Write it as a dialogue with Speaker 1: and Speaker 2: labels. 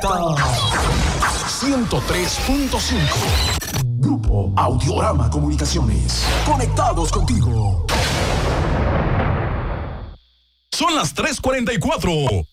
Speaker 1: 103.5. Grupo Audiorama Comunicaciones. Conectados contigo.
Speaker 2: Son las 3:44.